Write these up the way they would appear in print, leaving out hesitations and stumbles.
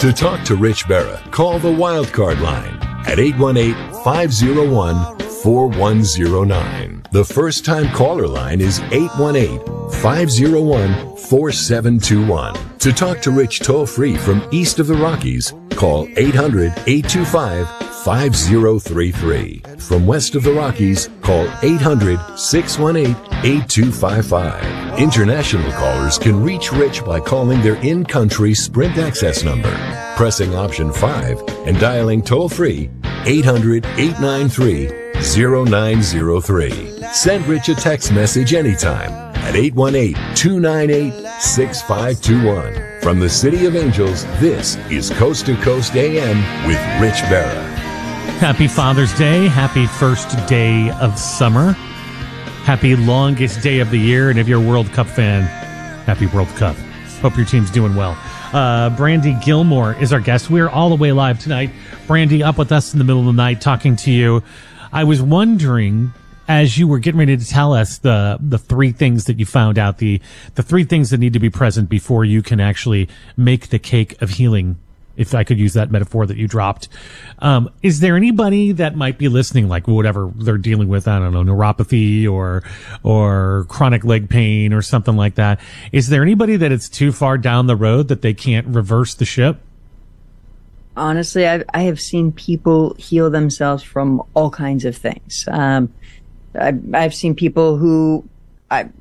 To talk to Rich Berra, call the Wildcard line at 818-501-4109. The first-time caller line is 818-501-4721. To talk to Rich toll-free from east of the Rockies, call 800-825-5033. From west of the Rockies, call 800-618-8255. International callers can reach Rich by calling their in-country Sprint access number, pressing option 5, and dialing toll-free 800-893-0903. Send Rich a text message anytime at 818-298-6521. From the City of Angels, this is Coast to Coast AM with Rich Berra. Happy Father's Day. Happy first day of summer. Happy longest day of the year. And if you're a World Cup fan, happy World Cup. Hope your team's doing well. Brandy Gilmore is our guest. We're all the way live tonight. Brandy, up with us in the middle of the night, talking to you. I was wondering, as you were getting ready to tell us the three things that you found out, the three things that need to be present before you can actually make the cake of healing, if I could use that metaphor that you dropped. Is there anybody that might be listening, like whatever they're dealing with, I don't know, neuropathy or chronic leg pain or something like that? Is there anybody that it's too far down the road that they can't reverse the ship? Honestly, I have seen people heal themselves from all kinds of things. I've seen people who have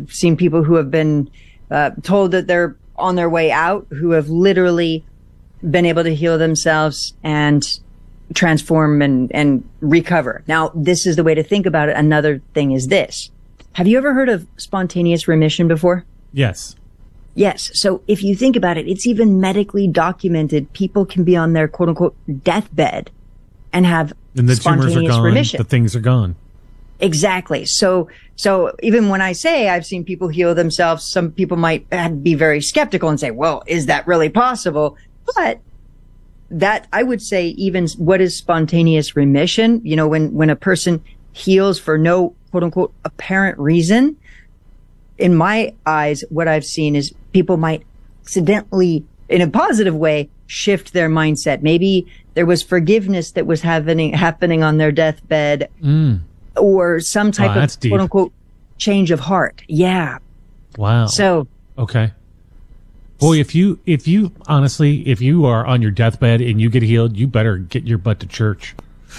been told that they're on their way out, who have literally been able to heal themselves and transform and recover. Now, this is the way to think about it. Another thing is this. Have you ever heard of spontaneous remission before? Yes. Yes. So if you think about it, it's even medically documented. People can be on their quote unquote deathbed and have spontaneous remission. The things are gone. Exactly. So even when I say I've seen people heal themselves, some people might be very skeptical and say, well, is that really possible? But that, I would say, even what is spontaneous remission, you know, when a person heals for no quote unquote apparent reason, in my eyes, what I've seen is people might accidentally, in a positive way, shift their mindset. Maybe there was forgiveness that was happening on their deathbed, or some type of quote unquote change of heart. Yeah. Wow. So. Okay. Boy, if you honestly, if you are on your deathbed and you get healed, you better get your butt to church.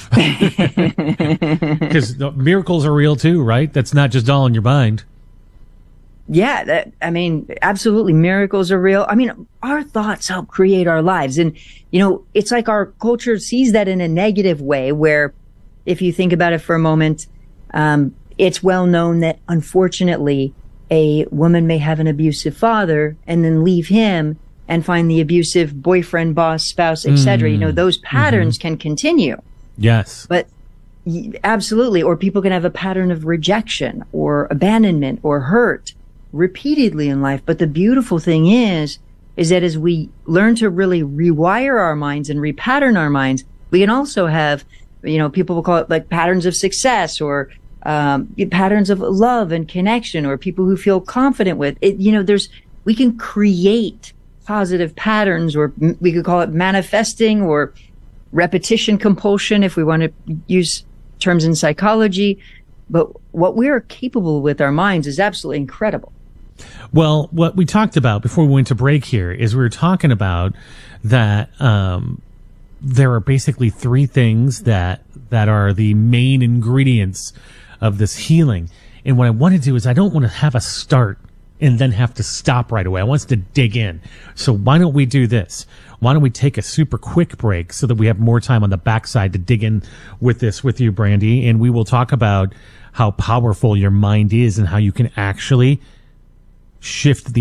Because miracles are real too, right? That's not just all in your mind. Yeah, absolutely. Miracles are real. I mean, our thoughts help create our lives. And, you know, it's like our culture sees that in a negative way, where if you think about it for a moment, it's well known that unfortunately a woman may have an abusive father and then leave him and find the abusive boyfriend, boss, spouse, etc. You know, those patterns can continue. Yes. But absolutely. Or people can have a pattern of rejection or abandonment or hurt repeatedly in life. But the beautiful thing is that as we learn to really rewire our minds and repattern our minds, we can also have, you know, people will call it like patterns of success or patterns of love and connection, or people who feel confident with it. You know, we can create positive patterns, or we could call it manifesting or repetition compulsion if we want to use terms in psychology. But what we are capable with our minds is absolutely incredible. Well, what we talked about before we went to break here is we were talking about that there are basically three things that are the main ingredients of this healing. And what I want to do is I don't want to have a start and then have to stop right away. I want us to dig in. So why don't we do this? Why don't we take a super quick break so that we have more time on the backside to dig in with this with you, Brandy, and we will talk about how powerful your mind is and how you can actually shift the